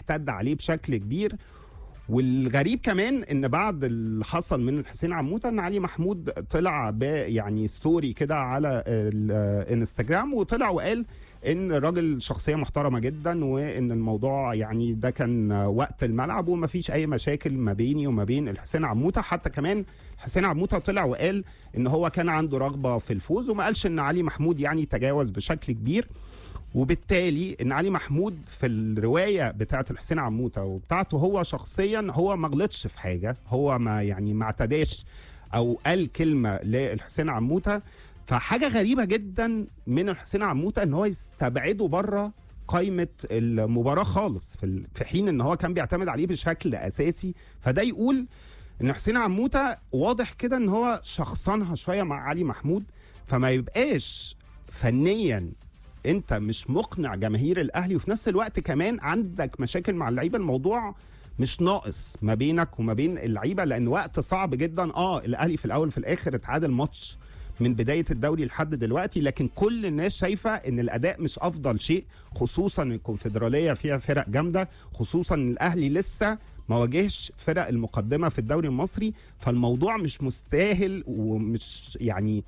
احتد عليه بشكل كبير. والغريب كمان ان بعد اللي حصل من الحسين عموته ان علي محمود طلع يعني ستوري كده على الانستجرام، وطلع وقال ان الراجل شخصيه محترمه جدا، وان الموضوع يعني ده كان وقت الملعب وما فيش اي مشاكل ما بيني وما بين الحسين عموته. حتى كمان الحسين عموته طلع وقال ان هو كان عنده رغبه في الفوز، وما قالش ان علي محمود يعني تجاوز بشكل كبير. وبالتالي ان علي محمود في الروايه بتاعه الحسين عموته وبتاعته هو شخصيا هو ما غلطش في حاجه، هو ما اعتداش او قال كلمه للحسين عموته. فحاجه غريبه جدا من الحسين عموته ان هو يستبعده بره قائمه المباراه خالص، في حين ان هو كان بيعتمد عليه بشكل اساسي. فده يقول ان حسين عموته واضح كده ان هو شخصنها شويه مع علي محمود، فما يبقاش فنيا انت مش مقنع جماهير الاهلي، وفي نفس الوقت كمان عندك مشاكل مع اللعيبه. الموضوع مش ناقص ما بينك وما بين اللعيبه، لان وقت صعب جدا. الاهلي في الاول في الاخر اتعادل ماتش من بدايه الدوري لحد دلوقتي، لكن كل الناس شايفه ان الاداء مش افضل شيء، خصوصا الكونفدراليه فيها فرق جامده، خصوصا ان الاهلي لسه ما واجهش فرق المقدمه في الدوري المصري. فالموضوع مش مستاهل ومش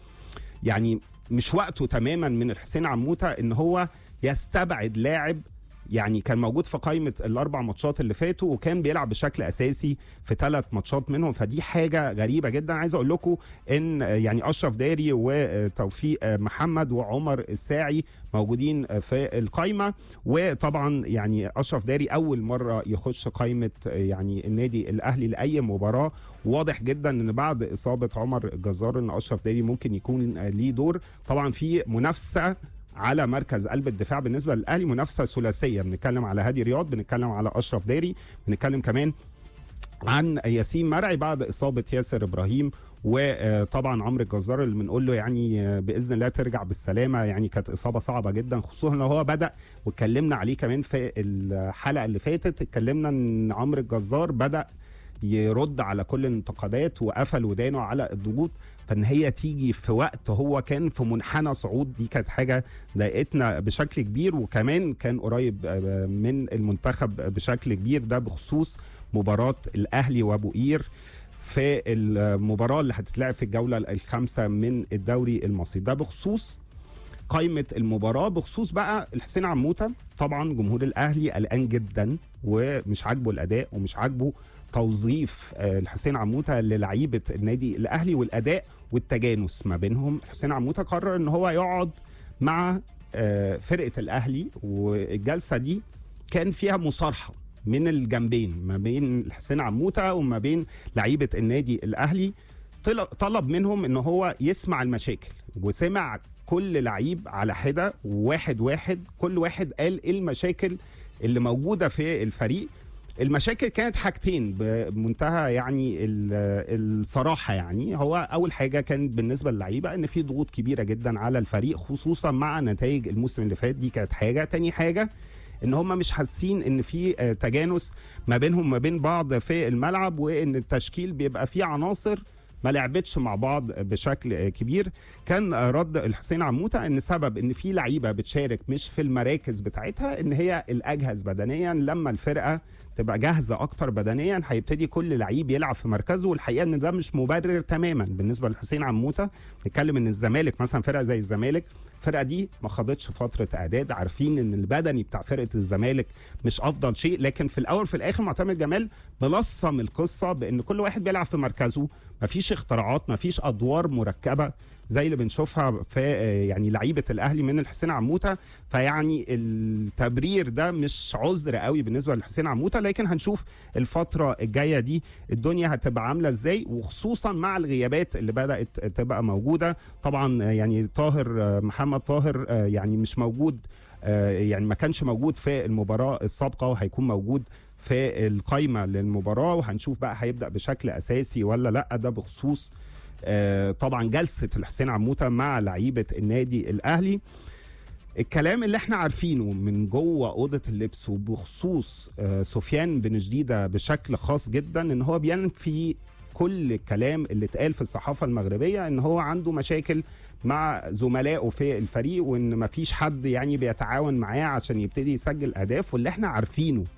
يعني مش وقته تماما من الحسين عموته ان هو يستبعد لاعب يعني كان موجود في قائمه الاربع ماتشات اللي فاتوا، وكان بيلعب بشكل اساسي في 3 ماتشات منهم. فدي حاجه غريبه جدا. عايز اقول لكم ان يعني اشرف داري وتوفيق محمد وعمر الساعي موجودين في القائمه، وطبعا يعني اشرف داري اول مره يخش قائمه يعني النادي الاهلي لاي مباراه. واضح جدا ان بعد اصابه عمر الجزار ان اشرف داري ممكن يكون ليه دور. طبعا في منافسه على مركز قلب الدفاع بالنسبه للاهلي، منافسه ثلاثيه، بنتكلم على هادي رياض، بنتكلم على اشرف داري، بنتكلم كمان عن ياسين مرعي بعد اصابه ياسر ابراهيم، وطبعا عمرو الجزار اللي بنقول له يعني باذن الله ترجع بالسلامه. يعني كانت اصابه صعبه جدا، خصوصا ان هو بدا، واتكلمنا عليه كمان في الحلقه اللي فاتت، اتكلمنا ان عمرو الجزار بدا يرد على كل الانتقادات وقفل ودانه على الضغوط. فان هي تيجي في وقت هو كان في منحنى صعود، دي كانت حاجه ضايقتنا بشكل كبير. وكمان كان قريب من المنتخب بشكل كبير، ده بخصوص مباراه الاهلي وابو قير في المباراه اللي هتتلعب في الجوله الخامسه من الدوري المصري. ده بخصوص قائمه المباراه. بخصوص بقى الحسين عموته، طبعا جمهور الاهلي قلقان جدا ومش عاجبه الاداء ومش عاجبه توظيف الحسين عموته للعيبه النادي الاهلي والاداء والتجانس ما بينهم. الحسين عموته قرر ان هو يقعد مع فرقه الاهلي، والجلسه دي كان فيها مصارحه من الجنبين ما بين الحسين عموته وما بين لعيبه النادي الاهلي. طلب منهم ان هو يسمع المشاكل، وسمع كل لعيب على حده واحد واحد، كل واحد قال ايه المشاكل اللي موجوده في الفريق. المشاكل كانت حاجتين بمنتهى يعني الصراحه. يعني هو اول حاجه كانت بالنسبه للعيبه ان في ضغوط كبيره جدا على الفريق، خصوصا مع نتائج الموسم اللي فات، دي كانت حاجه. تاني حاجه ان هم مش حاسين ان في تجانس ما بينهم ما بين بعض في الملعب، وان التشكيل بيبقى فيه عناصر ما لعبتش مع بعض بشكل كبير. كان رد الحسين عموته ان سبب ان في لعيبه بتشارك مش في المراكز بتاعتها ان هي الاجهز بدنيا. لما الفرقه تبقى جاهزه اكتر بدنيا هيبتدي كل لعيب يلعب في مركزه. والحقيقه ان ده مش مبرر تماما بالنسبه للحسين عموته. نتكلم ان الزمالك مثلا، فرقه زي الزمالك، الفرقه دي ما خدتش فتره اعداد، عارفين ان البدني بتاع فرقه الزمالك مش افضل شيء، لكن في الاول في الاخر معتمد جمال بلصم القصه بان كل واحد بيلعب في مركزه، مفيش اختراعات، مفيش ادوار مركبه زي اللي بنشوفها في يعني لعيبه الاهلي من الحسين عموته. فيعني التبرير ده مش عذر قوي بالنسبه للحسين عموته، لكن هنشوف الفتره الجايه دي الدنيا هتبقى عامله ازاي، وخصوصا مع الغيابات اللي بدات تبقى موجوده. طبعا يعني محمد طاهر يعني مش موجود، يعني ما كانش موجود في المباراه السابقه، وهيكون موجود في القائمه للمباراه، وهنشوف بقى هيبدا بشكل اساسي ولا لا. ده بخصوص طبعا جلسه الحسين عموته مع لعيبه النادي الاهلي. الكلام اللي احنا عارفينه من جوه اوضه اللبس وبخصوص سفيان بن جديده بشكل خاص جدا، ان هو بينفي كل الكلام اللي اتقال في الصحافه المغربيه ان هو عنده مشاكل مع زملائه في الفريق، وان مفيش حد يعني بيتعاون معاه عشان يبتدي يسجل اهداف. واللي احنا عارفينه